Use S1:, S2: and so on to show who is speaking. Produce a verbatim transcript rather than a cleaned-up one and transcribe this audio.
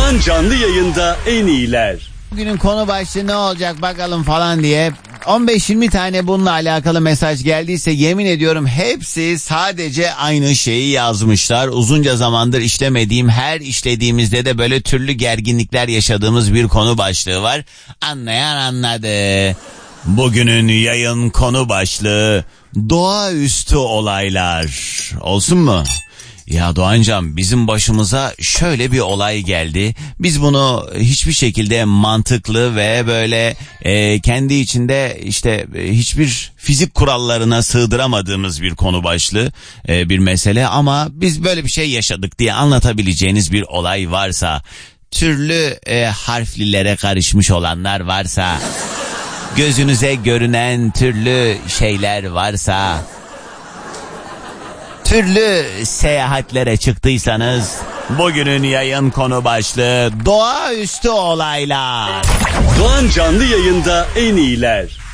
S1: Doğan canlı yayında en iyiler.
S2: Bugünün konu başlığı ne olacak bakalım falan diye on beş yirmi tane bununla alakalı mesaj geldiyse yemin ediyorum hepsi sadece aynı şeyi yazmışlar. Uzunca zamandır işlemediğim, her işlediğimizde de böyle türlü gerginlikler yaşadığımız bir konu başlığı var. Anlayan anladı. Bugünün yayın konu başlığı doğaüstü olaylar. Olsun mu? Ya Doğancam, bizim başımıza şöyle bir olay geldi. Biz bunu hiçbir şekilde mantıklı ve böyle e, kendi içinde işte e, hiçbir fizik kurallarına sığdıramadığımız bir konu başlığı, e, bir mesele. Ama biz böyle bir şey yaşadık diye anlatabileceğiniz bir olay varsa, türlü e, harflilere karışmış olanlar varsa, gözünüze görünen türlü şeyler varsa, türlü seyahatlere çıktıysanız, bugünün yayın konu başlığı doğaüstü olaylar.
S1: Doğan canlı yayında en iyiler.